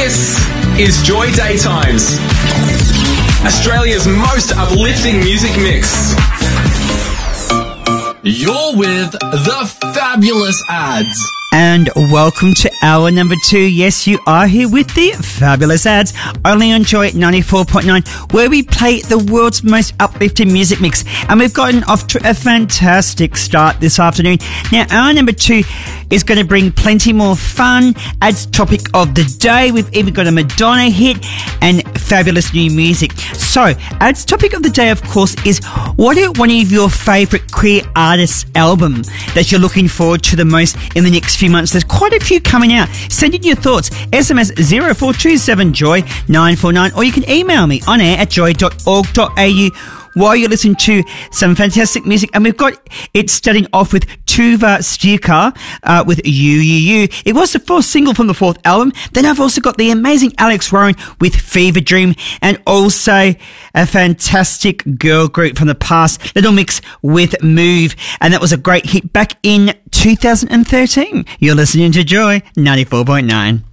This is Joy Daytimes, Australia's most uplifting music mix. You're with the Fabulous Ads. And welcome to hour number 2. Yes, you are here with the Fabulous Ads, only on Joy 94.9, where we play the world's most uplifting music mix. And we've gotten off to a fantastic start this afternoon. Now, hour number 2 is going to bring plenty more fun. Ads topic of the day. We've even got a Madonna hit and fabulous new music. So, ads topic of the day, of course, is what are one of your favourite queer artists' album that you're looking forward to the most in the next few months? There's quite a few coming out. Send in your thoughts. SMS 0427joy 949, or you can email me on air at joy.org.au while you're listening to some fantastic music. And we've got it starting off with Tuva Styrkar with You. It was the fourth single from the fourth album. Then I've also got the amazing Alex Warren with Fever Dream, and also a fantastic girl group from the past, Little Mix with Move. And that was a great hit back in 2013. You're listening to Joy 94.9.